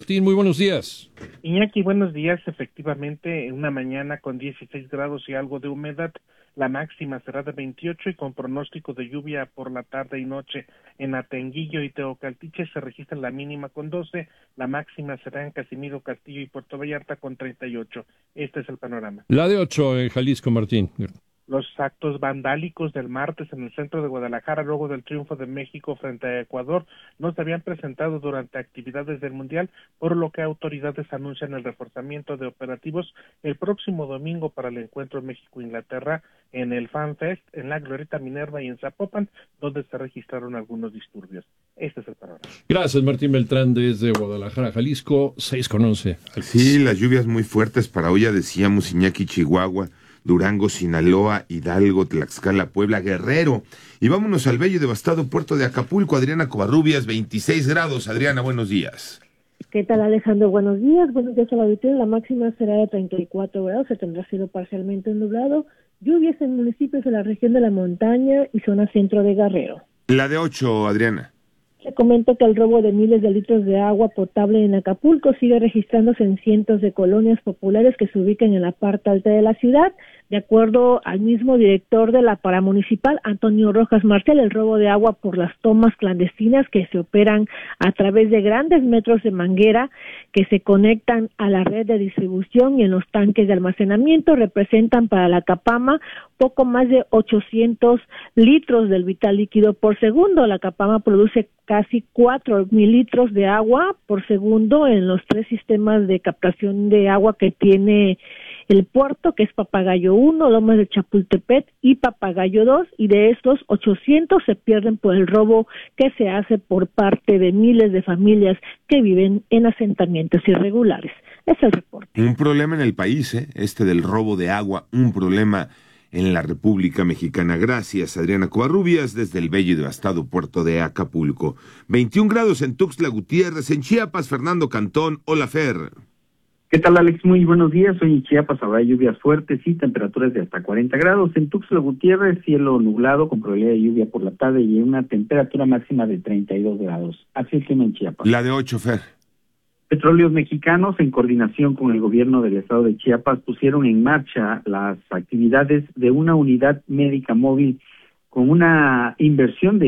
Martín, muy buenos días. Iñaki, buenos días. Efectivamente, una mañana con 16 grados y algo de humedad, la máxima será de 28 y con pronóstico de lluvia por la tarde y noche. En Atenguillo y Teocaltiche se registra la mínima con 12, la máxima será en Casimiro, Castillo y Puerto Vallarta con 38. Este es el panorama. La de 8 en Jalisco, Martín. Los actos vandálicos del martes en el centro de Guadalajara, luego del triunfo de México frente a Ecuador, no se habían presentado durante actividades del Mundial, por lo que autoridades anuncian el reforzamiento de operativos el próximo domingo para el encuentro México-Inglaterra en el Fan Fest, en la Glorieta Minerva y en Zapopan, donde se registraron algunos disturbios. Este es el panorama. Gracias, Martín Beltrán, desde Guadalajara, Jalisco, 6:11. Sí, las lluvias muy fuertes para hoy, ya decíamos, Iñaki, Chihuahua, Durango, Sinaloa, Hidalgo, Tlaxcala, Puebla, Guerrero. Y vámonos al bello y devastado puerto de Acapulco. Adriana Covarrubias, 26 grados. Adriana, buenos días. ¿Qué tal, Alejandro? Buenos días. Buenos días al auditorio. La máxima será de 34 grados. Se tendrá cielo parcialmente nublado. Lluvias en municipios de la región de la montaña y zona centro de Guerrero. La de 8, Adriana. Te comento que el robo de miles de litros de agua potable en Acapulco sigue registrándose en cientos de colonias populares que se ubican en la parte alta de la ciudad. De acuerdo al mismo director de la paramunicipal, Antonio Rojas Marcial, el robo de agua por las tomas clandestinas que se operan a través de grandes metros de manguera que se conectan a la red de distribución y en los tanques de almacenamiento representan para la Capama poco más de 800 litros del vital líquido por segundo. La Capama produce casi 4,000 litros de agua por segundo en los 3 sistemas de captación de agua que tiene el puerto, que es Papagayo 1, Lomas de Chapultepec y Papagayo 2, y de estos 800 se pierden por el robo que se hace por parte de miles de familias que viven en asentamientos irregulares. Es el reporte. Un problema en el país, este del robo de agua, un problema en la República Mexicana. Gracias, Adriana Covarrubias, desde el bello y devastado puerto de Acapulco. 21 grados en Tuxtla Gutiérrez, en Chiapas, Fernando Cantón. Hola, Fer. ¿Qué tal, Alex? Muy buenos días. Hoy en Chiapas habrá lluvias fuertes y temperaturas de hasta 40 grados. En Tuxtla Gutiérrez, cielo nublado con probabilidad de lluvia por la tarde y una temperatura máxima de 32 grados. Así es en Chiapas. La de 8, Fer. Petróleos Mexicanos, en coordinación con el gobierno del estado de Chiapas, pusieron en marcha las actividades de una unidad médica móvil con una inversión de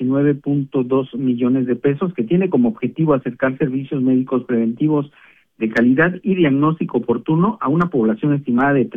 19.2 millones de pesos que tiene como objetivo acercar servicios médicos preventivos de calidad y diagnóstico oportuno a una población estimada de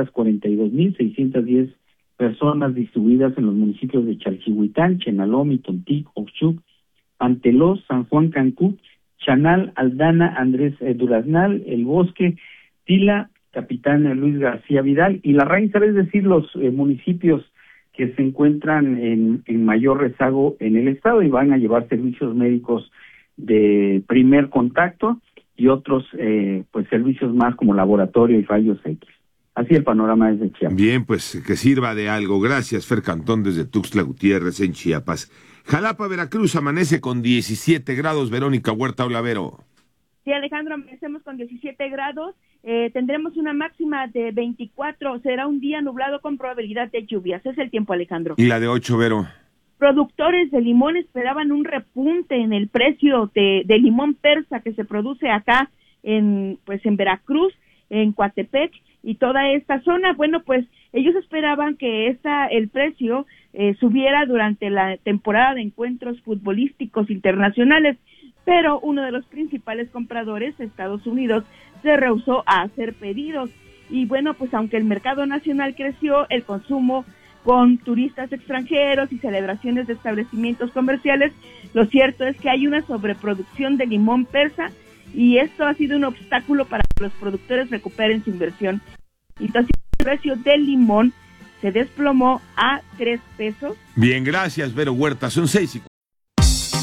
342,610 personas distribuidas en los municipios de Chalchihuitán, Chenaló, Tontic, Oxchuc, Pantelós, San Juan Cancún, Chanal, Aldana, Andrés Duraznal, El Bosque, Tila, Capitán Luis García Vidal y La Rainza, es decir, los municipios que se encuentran en mayor rezago en el estado y van a llevar servicios médicos de primer contacto y otros pues servicios más como laboratorio y rayos X. Así el panorama desde Chiapas. Bien, pues que sirva de algo. Gracias, Fer Cantón, desde Tuxtla Gutiérrez, en Chiapas. Jalapa, Veracruz, amanece con 17 grados. Verónica Huerta Olavero. Sí, Alejandro, amanecemos con 17 grados. Tendremos una máxima de 24. Será un día nublado con probabilidad de lluvias. Es el tiempo, Alejandro. Y la de 8, Vero. Productores de limón esperaban un repunte en el precio de limón persa que se produce acá en Veracruz, en Coatepec y toda esta zona. Bueno, pues ellos esperaban que el precio subiera durante la temporada de encuentros futbolísticos internacionales, pero uno de los principales compradores, Estados Unidos, se rehusó a hacer pedidos. Y bueno, pues aunque el mercado nacional creció, el consumo con turistas extranjeros y celebraciones de establecimientos comerciales, lo cierto es que hay una sobreproducción de limón persa y esto ha sido un obstáculo para que los productores recuperen su inversión. Entonces el precio del limón se desplomó a 3 pesos. Bien, gracias, Vero Huerta. Son 6:40.